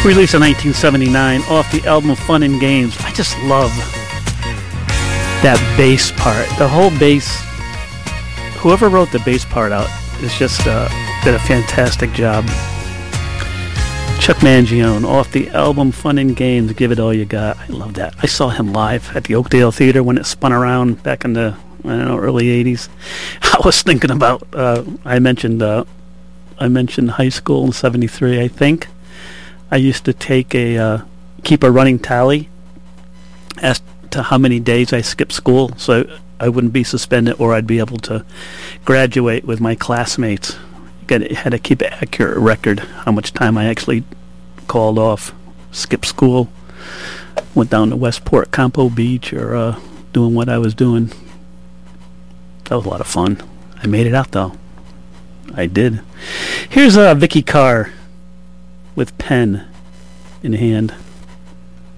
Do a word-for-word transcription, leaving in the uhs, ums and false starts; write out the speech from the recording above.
Released in nineteen seventy-nine off the album Fun and Games. I just love that bass part. The whole bass, whoever wrote the bass part out is just uh, did a fantastic job. Chuck Mangione off the album Fun and Games, Give It All You Got. I love that. I saw him live at the Oakdale Theater when it spun around back in the I don't know early eighties. I was thinking about uh, I mentioned uh, I mentioned high school in seventy-three, I think. I used to take a uh, keep a running tally as to how many days I skipped school, so I wouldn't be suspended, or I'd be able to graduate with my classmates. Got had to keep an accurate record how much time I actually called off, skipped school, went down to Westport, Campo Beach, or uh, doing what I was doing. That was a lot of fun. I made it out though. I did. Here's uh, Vicky Carr with Pen in Hand.